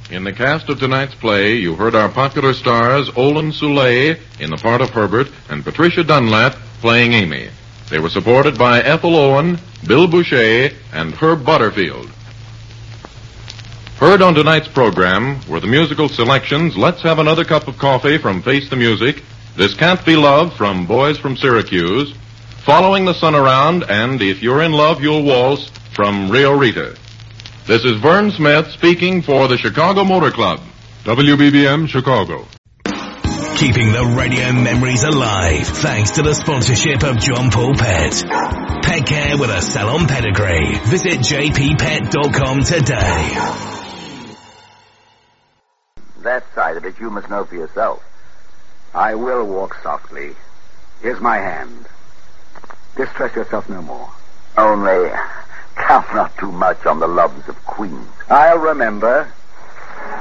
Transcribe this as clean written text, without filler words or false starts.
In the cast of tonight's play, you heard our popular stars Olin Soule in the part of Herbert and Patricia Dunlap playing Amy. They were supported by Ethel Owen, Bill Boucher, and Herb Butterfield. Heard on tonight's program were the musical selections Let's Have Another Cup of Coffee from Face the Music, This Can't Be Love from Boys from Syracuse, Following the Sun Around, and If You're in Love, You'll Waltz from Rio Rita. This is Vern Smith speaking for the Chicago Motor Club. WBBM Chicago. Keeping the radio memories alive thanks to the sponsorship of John Paul Pet. Pet care with a salon pedigree. Visit jppet.com today. That side of it you must know for yourself. I will walk softly. Here's my hand. Distress yourself no more. Only count not too much on the loves of queens. I'll remember.